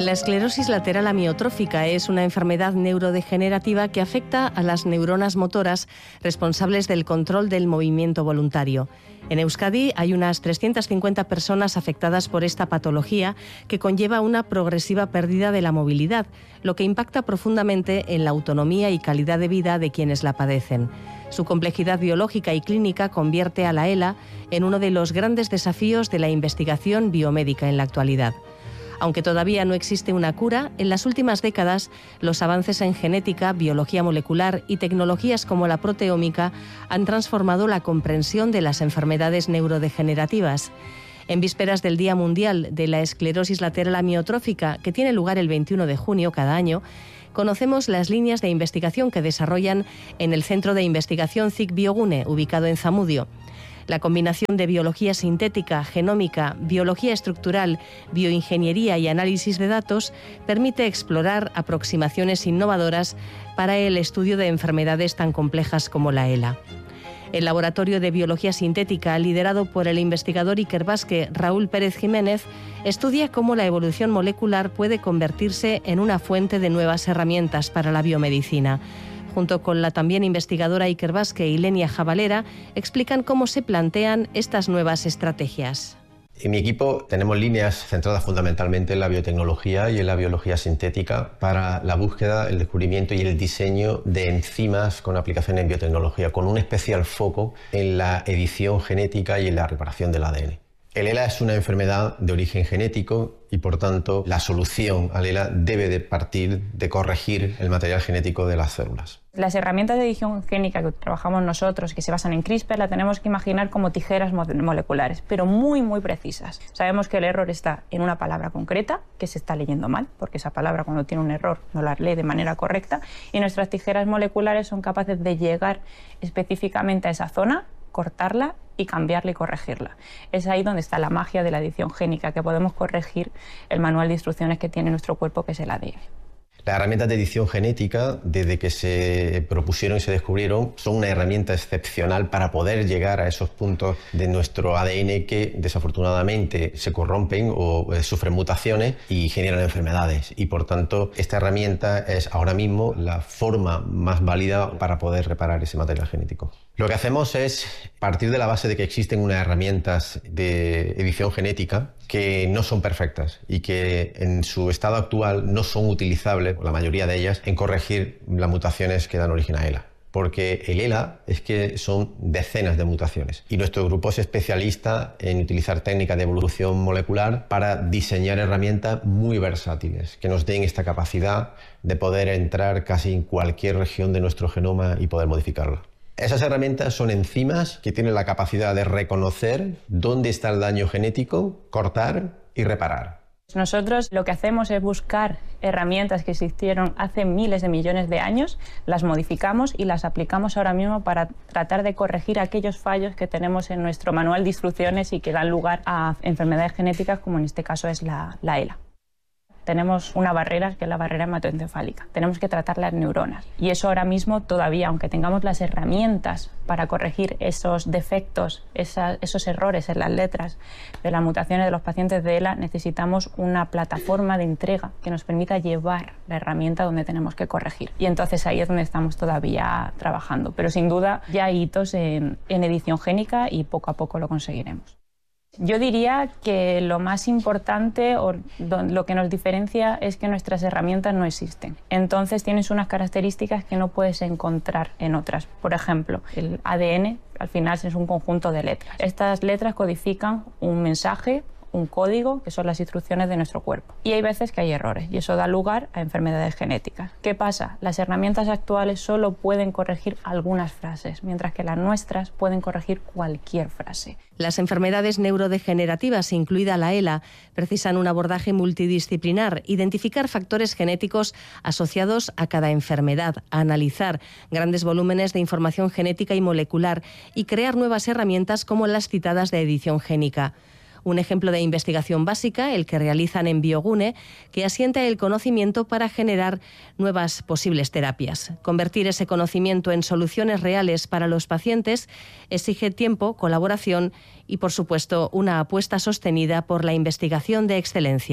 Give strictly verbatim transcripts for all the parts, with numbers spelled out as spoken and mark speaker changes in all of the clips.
Speaker 1: La esclerosis lateral amiotrófica es una enfermedad neurodegenerativa que afecta a las neuronas motoras responsables del control del movimiento voluntario. En Euskadi hay unas trescientas cincuenta personas afectadas por esta patología que conlleva una progresiva pérdida de la movilidad, lo que impacta profundamente en la autonomía y calidad de vida de quienes la padecen. Su complejidad biológica y clínica convierte a la ELA en uno de los grandes desafíos de la investigación biomédica en la actualidad. Aunque todavía no existe una cura, en las últimas décadas los avances en genética, biología molecular y tecnologías como la proteómica han transformado la comprensión de las enfermedades neurodegenerativas. En vísperas del Día Mundial de la Esclerosis Lateral Amiotrófica, que tiene lugar el veintiuno de junio cada año, conocemos las líneas de investigación que desarrollan en el Centro de Investigación C I C Biogune, ubicado en Zamudio. La combinación de biología sintética, genómica, biología estructural, bioingeniería y análisis de datos permite explorar aproximaciones innovadoras para el estudio de enfermedades tan complejas como la ELA. El Laboratorio de Biología Sintética, liderado por el investigador ikerbasque Raúl Pérez Jiménez, estudia cómo la evolución molecular puede convertirse en una fuente de nuevas herramientas para la biomedicina. Junto con la también investigadora ikerbasque Ilenia Jabalera, explican cómo se plantean estas nuevas estrategias.
Speaker 2: En mi equipo tenemos líneas centradas fundamentalmente en la biotecnología y en la biología sintética para la búsqueda, el descubrimiento y el diseño de enzimas con aplicación en biotecnología, con un especial foco en la edición genética y en la reparación del A D N. El ELA es una enfermedad de origen genético y, por tanto, la solución al ELA debe de partir de corregir el material genético de las células.
Speaker 3: Las herramientas de edición génica que trabajamos nosotros, que se basan en CRISPR, la tenemos que imaginar como tijeras moleculares, pero muy, muy precisas. Sabemos que el error está en una palabra concreta, que se está leyendo mal, porque esa palabra cuando tiene un error no la lee de manera correcta, y nuestras tijeras moleculares son capaces de llegar específicamente a esa zona, cortarla y cambiarla y corregirla. Es ahí donde está la magia de la edición génica, que podemos corregir el manual de instrucciones que tiene nuestro cuerpo, que es el A D N.
Speaker 2: Las herramientas de edición genética, desde que se propusieron y se descubrieron, son una herramienta excepcional para poder llegar a esos puntos de nuestro A D N que desafortunadamente se corrompen o eh, sufren mutaciones y generan enfermedades. Y por tanto, esta herramienta es ahora mismo la forma más válida para poder reparar ese material genético. Lo que hacemos es partir de la base de que existen unas herramientas de edición genética que no son perfectas y que en su estado actual no son utilizables, la mayoría de ellas, en corregir las mutaciones que dan origen a ELA. Porque el ELA es que son decenas de mutaciones y nuestro grupo es especialista en utilizar técnicas de evolución molecular para diseñar herramientas muy versátiles que nos den esta capacidad de poder entrar casi en cualquier región de nuestro genoma y poder modificarla. Esas herramientas son enzimas que tienen la capacidad de reconocer dónde está el daño genético, cortar y reparar.
Speaker 3: Nosotros lo que hacemos es buscar herramientas que existieron hace miles de millones de años, las modificamos y las aplicamos ahora mismo para tratar de corregir aquellos fallos que tenemos en nuestro manual de instrucciones y que dan lugar a enfermedades genéticas, como en este caso es la, la ELA. Tenemos una barrera, que es la barrera hematoencefálica. Tenemos que tratar las neuronas. Y eso ahora mismo todavía, aunque tengamos las herramientas para corregir esos defectos, esa, esos errores en las letras de las mutaciones de los pacientes de ELA, necesitamos una plataforma de entrega que nos permita llevar la herramienta donde tenemos que corregir. Y entonces ahí es donde estamos todavía trabajando. Pero sin duda ya hay hitos en, en edición génica y poco a poco lo conseguiremos. Yo diría que lo más importante o lo que nos diferencia es que nuestras herramientas no existen. Entonces tienes unas características que no puedes encontrar en otras. Por ejemplo, el A D N al final es un conjunto de letras. Estas letras codifican un mensaje, un código, que son las instrucciones de nuestro cuerpo. Y hay veces que hay errores y eso da lugar a enfermedades genéticas. ¿Qué pasa? Las herramientas actuales solo pueden corregir algunas frases, mientras que las nuestras pueden corregir cualquier frase.
Speaker 1: Las enfermedades neurodegenerativas, incluida la ELA, precisan un abordaje multidisciplinar, identificar factores genéticos asociados a cada enfermedad, analizar grandes volúmenes de información genética y molecular y crear nuevas herramientas como las citadas de edición génica. Un ejemplo de investigación básica, el que realizan en Biogune, que asienta el conocimiento para generar nuevas posibles terapias. Convertir ese conocimiento en soluciones reales para los pacientes exige tiempo, colaboración y, por supuesto, una apuesta sostenida por la investigación de excelencia.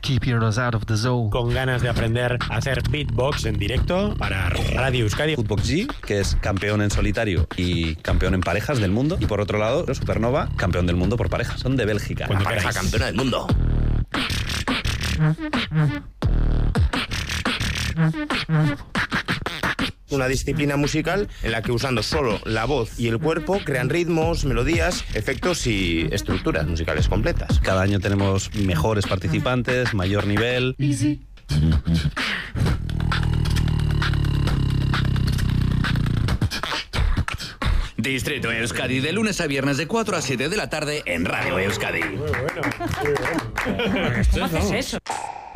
Speaker 4: keeping us out of the zone.
Speaker 5: Con ganas de aprender a hacer beatbox en directo para Radio Euskadi.
Speaker 6: Footbox G, que es campeón en solitario y campeón en parejas del mundo. Y por otro lado, Supernova, campeón del mundo por parejas. Son de Bélgica.
Speaker 7: La pareja campeona del mundo. Una disciplina musical en la que usando solo la voz y el cuerpo crean ritmos, melodías, efectos y estructuras musicales completas.
Speaker 6: Cada año tenemos mejores participantes, mayor nivel. Easy.
Speaker 7: Distrito Euskadi, de lunes a viernes de cuatro a siete de la tarde en Radio Euskadi. Muy bueno, muy bueno.
Speaker 8: ¿Cómo haces eso?